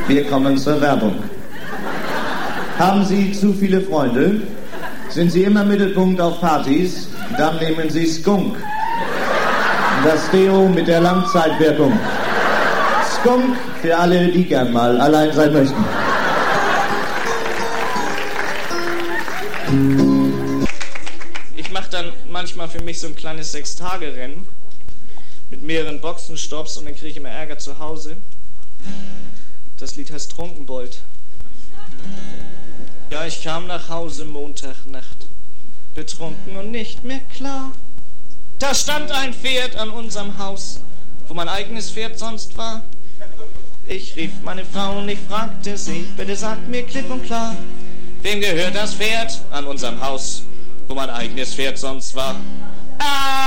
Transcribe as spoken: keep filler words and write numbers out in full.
Wir kommen zur Werbung. Haben Sie zu viele Freunde? Sind Sie immer Mittelpunkt auf Partys? Dann nehmen Sie Skunk. Das Deo mit der Langzeitwirkung. Skunk für alle, die gern mal allein sein möchten. Ich mache dann manchmal für mich so ein kleines Sechs-Tage-Rennen mit mehreren Boxenstopps und dann kriege ich immer Ärger zu Hause. Das Lied heißt Trunkenbold. Ja, ich kam nach Hause Montagnacht, betrunken und nicht mehr klar. Da stand ein Pferd an unserem Haus, wo mein eigenes Pferd sonst war. Ich rief meine Frau und ich fragte sie, bitte sagt mir klipp und klar, wem gehört das Pferd an unserem Haus, wo mein eigenes Pferd sonst war? Ah!